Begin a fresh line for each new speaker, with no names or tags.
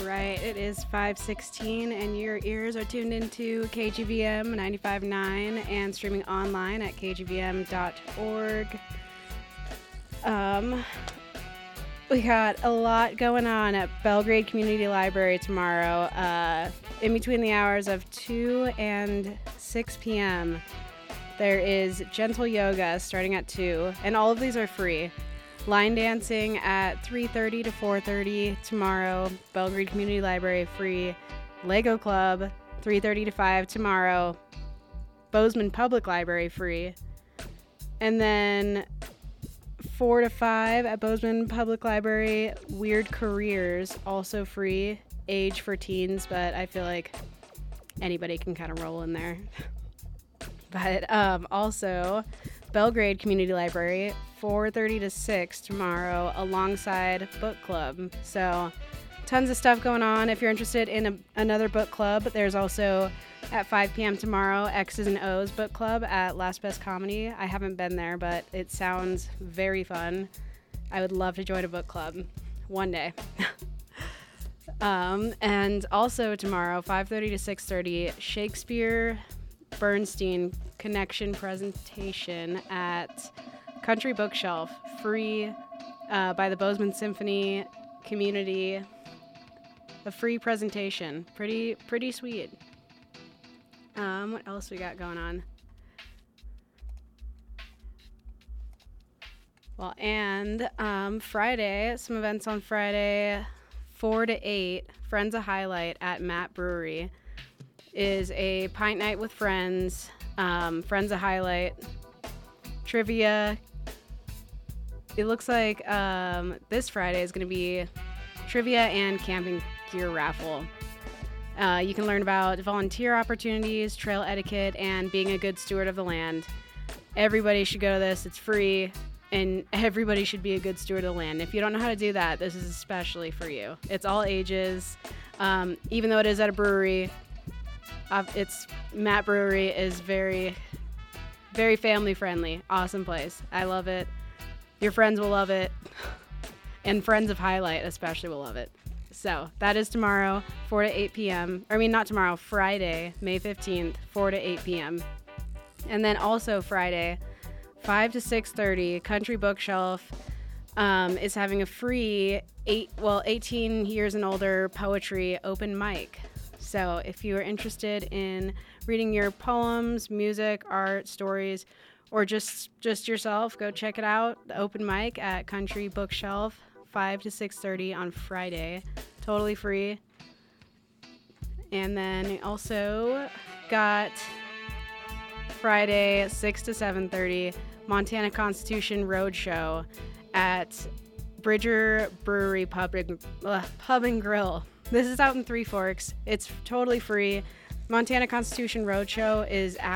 right, it is 5:16 and your ears are tuned into KGVM 95.9 and streaming online at kgvm.org. We got a lot going on at Belgrade Community Library tomorrow. In between the hours of 2 and 6 p.m., there is gentle yoga starting at 2, and all of these are free. Line dancing at 3:30 to 4:30 tomorrow, Belgrade Community Library free. Lego Club, 3:30 to 5 tomorrow, Bozeman Public Library free. And then 4 to 5 at Bozeman Public Library, Weird Careers, also free. Age for teens, but I feel like anybody can kind of roll in there. But also, Belgrade Community Library, 4:30 to 6 tomorrow, alongside book club. So tons of stuff going on. If you're interested in another book club, there's also at 5 p.m. tomorrow, X's and O's book club at Last Best Comedy. I haven't been there, but it sounds very fun. I would love to join a book club one day. And also tomorrow, 5:30 to 6:30, Shakespeare Bernstein Connection presentation at Country Bookshelf, free by the Bozeman Symphony community. A free presentation, pretty sweet. What else we got going on? Well, and Friday, some events on Friday, 4 to 8, Friends of Highlight at Matt Brewery is a pint night with friends. Friends of Highlight, trivia. It looks like this Friday is going to be trivia and camping gear raffle. You can learn about volunteer opportunities, trail etiquette, and being a good steward of the land. Everybody should go to this. It's free, and everybody should be a good steward of the land. If you don't know how to do that, this is especially for you. It's all ages. Even though it is at a brewery, it's Matt Brewery is very, very family friendly. Awesome place. I love it. Your friends will love it. And Friends of Highlight especially will love it. So that is tomorrow, 4 to 8 p.m. I mean, not tomorrow, Friday, May 15th, 4 to 8 p.m. And then also Friday, 5 to 6:30, Country Bookshelf is having a free 18 years and older poetry open mic. So if you are interested in reading your poems, music, art, stories, or just yourself, go check it out. The open mic at Country Bookshelf, 5 to 6:30 on Friday. Totally free. And then also got Friday, 6 to 7:30, Montana Constitution Roadshow at Bridger Brewery Pub and Grill. This is out in Three Forks. It's totally free. Montana Constitution Roadshow is